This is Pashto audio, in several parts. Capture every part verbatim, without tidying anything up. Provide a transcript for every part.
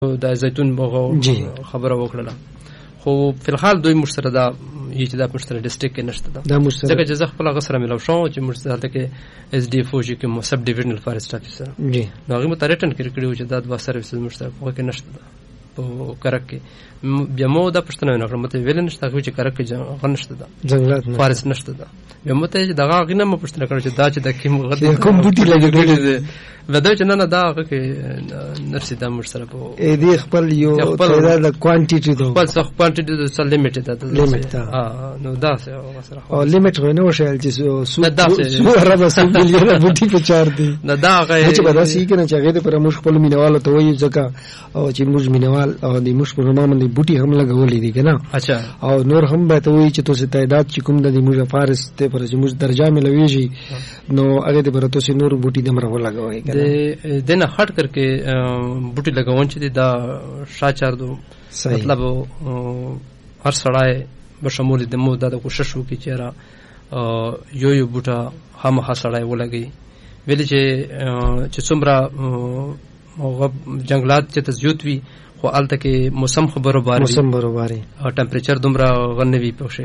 د زیتون بغو خبره وکړه، خو په الحال دوی مشتره دا چې دا مشتره ډیسټریکټ کې نشته ده، ځکه چې زه خپل غسر ملو شو چې مشتره کې اس ډي اف او چې کوم سب ډیویژنل فارسټ افیسر جی نو هغه متریټن کې کړیو چې دا د سرویسز مشتره په کې نشته ده په کرک کې. بیا مو دا پښتنه نه کړم ته ویل نشته چې کرک کې ځنګل نشته ده، جنگلات فارسټ نشته ده. بیا مو ته دغه غنه مو پښتنه کړ چې دا چې د کوم غته کوم بوټي لګیدل دي ودا چې نه نه دا هغه کې نفسي دا مشتره په اې دې خپل یو تعداد کوانټیټي ده، خپل څه کوانټیټي ده څه لیمیټ ده لیمیټ ها نو دا څه سره او لیمیټ غوښنه وشل چې سو سو ربع سو مليون بوټي په چار دي نه دا هغه چې به دا سې کنه چې هغه پر موږ خپل مینوال ته وایي ځکه او چې موږ مینوال او د موږ په نامه باندې بوټي هم لګولې دي کنه اچھا او نور هم به ته وایي چې تاسو تعداد چې کوم د موږ فارس ته پر چې موږ درجه ملويږي نو هغه ته پر تاسو نور بوټي دمر ولګوي کنه دنه هټ کر کے بوټي لګاون چې دا شاچار دو مطلب هر سړی بشمول د مو د کوشش وکړي چې را یو یو بوټا هم ها سړی ولګي ویل چې چې څومره جنگلات چې تزیوت وي خو الته کې موسم خبرو باري موسم برابري او ټمپریچر دومره غنوي پوښي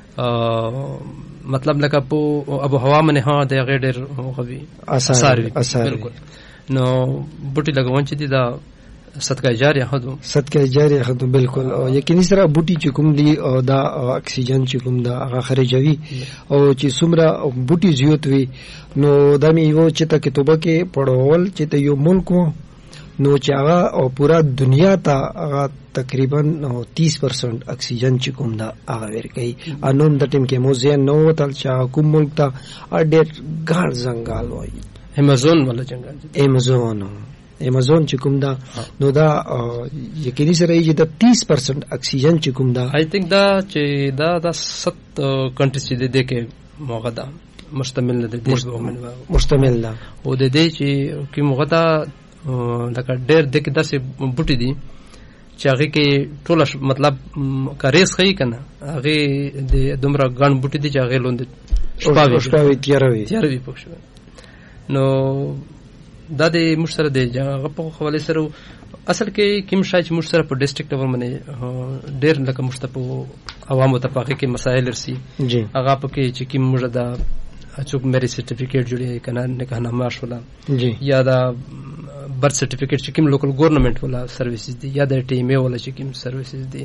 مطلب لکه په ابو هوا منه ها د غډر غوي اثر بالکل نو بوټي لګون چې دا صدقه جاریه خدو صدقه جاریه خدو بالکل او یقیني سره بوټي چې کوم دی او دا اکسیجن چې کوم دا هغه خارجوي او چې څومره بوټي زیات وي نو دا مې یو چې ته کتابه کې پړول چې ته یو ملک نو چې هغه او پورا دنیا ته هغه تقریبا تیس پرسنٹ اکسیجن چې کوم دا هغه ورکوي. انوم د ټیم کې موزه نو تل چې کوم ملک ته ډېر ګار ځنګل وایي امازون ولا جنگل امازون امازون چې کوم دا نو دا یقیني سره یې د تیس پرسنٹ اکسیجن چې کوم دا آی تھنک دا چې دا د ست کنټریز چې د کې موغه دا مشتمل ده مشتمل ده او د دې چې کې موغه دا لکه ډېر د کې داسې بوټي دي چې هغه کې ټول مطلب کاریس خې کنه هغه د دومره ګڼ بوټي دي چې هغه لوند شپاوي شپاوي تیاروي تیاروي پښه نو دا د مشتره دی هغه په حواله سره اصل کې کوم شای چې مشتره په ډیسټریکټ لیول باندې ډېر لکه مشتره په عوامو ته پاکه کې مسائل رسي هغه په کې چې کوم موږ دا څوک مری سرټیفیکیټ جوړي کنه نه کنه ماش ولا یا دا برث سرټیفیکیټ چې کوم لوکل ګورنمنت ولا سرویسز دي یا د ټي ایم ای ولا چې کوم سرویسز دي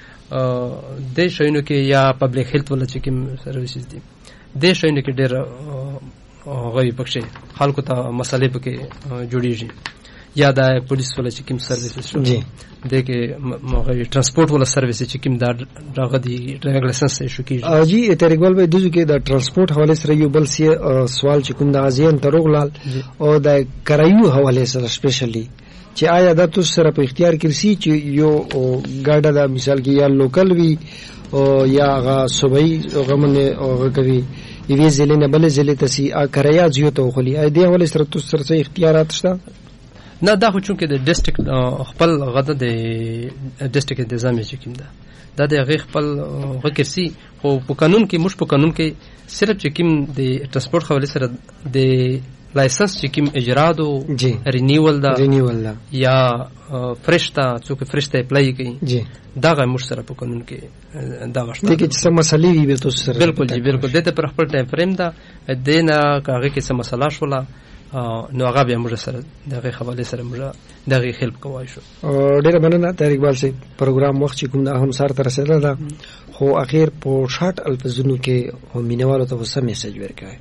د شینو کې یا پبلک هیلث ولا چې کوم سرویسز دي د شینو کې ډېر غوي پکشه خلکو ته مسالې پکې جوړیږي یا د پولیس ولا چې کوم سرویسز شو جی دغه موږ ترانسپورت ولا سرویسز چې کوم دا راغ دي ډرایوینګ لایسنس شو کیږي او جی ترګول به دغه کې د ترانسپورت حواله سره یو بل سی سوال چې کوم د ازین تروغلال او د کرایو حواله سره سپیشلی چې آیا د تاسو سره په اختیار کې سي چې یو ګاډه د مثال کې یا لوکل وی او یا غا صوبای غمنه او کوي یوه ضلع نه بل ضلع ته سي ا کریا زیو ته خلی ا دې حواله سره تاسو سره اختیارات شته نه دا خو چونکې د ډیسټریکټ خپل غده د ډیسټریکټ نظام چې کوم ده دا د غي خپل غکرسي خو په قانون کې مش په قانون کې صرف چې کوم د ترانسپورت حواله سره د لایسنس چې کوم اجرا دو رینیول دا رینیول دا یا فرشتہ څوک فرشتہ اپلای کوي جی دا غو مش سره په قانون کې دا غشته دغه چې سم مسلې وي به تاسو سره بالکل جی بالکل دته پر خپل ټایم فریم دا دینه کاغه کې سم مسله شولا نو هغه بیا موږ سره دغه حواله سره موږ دغه خلپ کوای شو. ډیره مننه طارق اقبال صاحب پروګرام وخت چې کوم هم سره تر رسیدل دا خو اخیر په شارټ الفاظونو کې هم مینوالو ته وسه میسج ورکړای.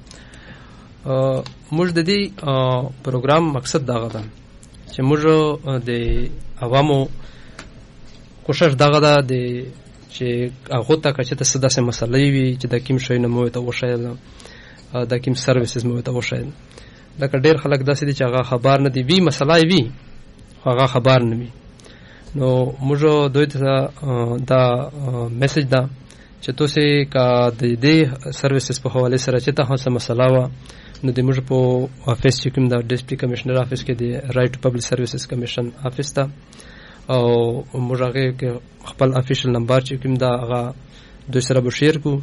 موږ د دې پروګرام مقصد دا غواړم چې موږ د عوامو کوشش دا غواړو د چې هغه ته کچته صدا سه مسلې وي چې د کوم شي نه مو ته وشایل د کوم سرویسز مو ته وشایل لکه ډېر خلک داسې دي چې هغه خبر نه دي وی مسله وي هغه خبر نه وي نو موږ دوی ته دا میسج دا چې تاسو کا د دې سرویسز په حواله سره چې تاسو سم مسله وا نو د موږ په افیس چې کوم دا ډیسټریکټ کمشنر افیس کې د رائټ ټو پبلک سرویسز کمیشن افیس ته او موږ هغه کې خپل افیشل نمبر چې کوم دا هغه دوی سره به شیر کو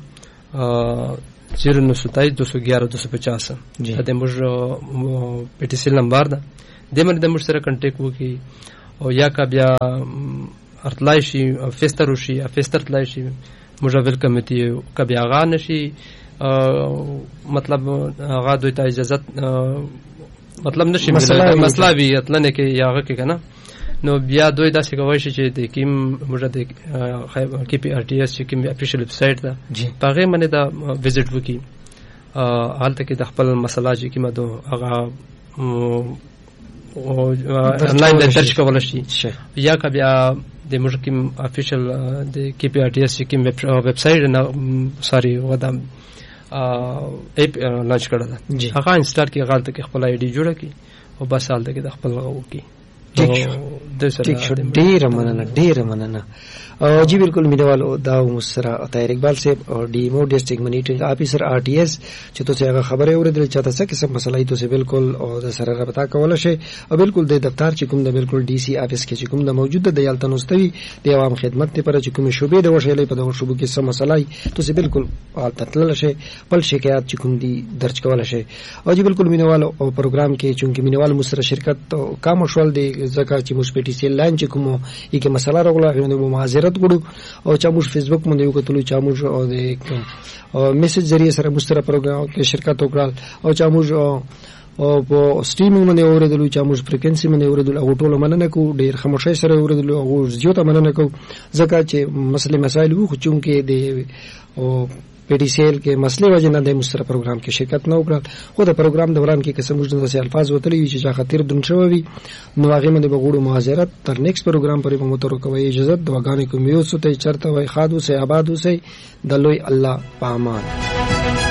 زیرو نو ستای دو سو گیارہ دو سو پچاس دا موږ پټیسل نمبر ده د موږ د موږ سره کنټیکټ وکړي او یا کا بیا ارتلای شي فستر شي فستر تلای شي مجاور کمیټي کبي هغه نشي مطلب هغه دوی ته اجازه مطلب نشي مسله وی اتلنه کې یاغه کې کنه نو بیا دوی داسې کوي چې د کیم موږ د کې پی ار ټي اس چې کوم افیشل ویب سټ ده هغه باندې دا وزټ وکي حالت کې د خپل مسله چې کومه دو هغه آنلاین درج کول شي یا که بیا د موږ کوم افیشل د کې پی ار ټي اس چې کوم ویب سټ نه سوري ودم اپ لانچ کړل هغه انسټال کې غلطه کې خپل آی ډي جوړه کی او بس حالت کې د خپل وکي ٹھیک شو ډیر مننه ډیر مننه جی بالکل مینوالو دا مسرا طاهر اقبال صاحب او डी मो district monitoring officer RTS چې تاسو هغه خبره اوریدل چاته څه قسم مسله ایته سه بالکل او د سره رابطه کول شي او بالکل د دفتر چې کوم د بالکل D C آفیس کې چې کوم د موجوده د یالتنوستوي د عوام خدمت لپاره چې کوم شوبې د وشلې په دغه شوبو کې سم مسله تاسو بالکل تطلل شي بل شکایت چې کوم دي درج کول شي او جی بالکل مینوالو او پروګرام کې چې مینوال مسره شرکت کام شول دی ځکه چې موږ پټی سیل لاین چې کوم یې کې مسله راغله غوښنه معذرت غوړو او چې موږ فیسبوک باندې یو کتلو چې موږ او د میسج ذریعہ سره مستر پروګرام کې شرکت وکړل او چې موږ او په سټریمینګ باندې اوریدلو چې موږ فریکوئنسي باندې اوریدلو او ټول مننه کو ډیر خاموشي سره اوریدلو او زیاته مننه کو ځکه چې مسله مسایل وو خو چې د او پی ڈی سی ایل کې مسلې وجه نه د مستر پروګرام کې شرکت نه وکړل خو د پروګرام دوران کې قسم موږ د الفاظ وتلې چې خاطر دن شوی نو هغه باندې بغوړو معذرت تر نیکست پروګرام پرې موږ تر کوي اجازه د وګانې کوم یو څه ته چرته وای خادو سه آبادو سه د لوی الله پامان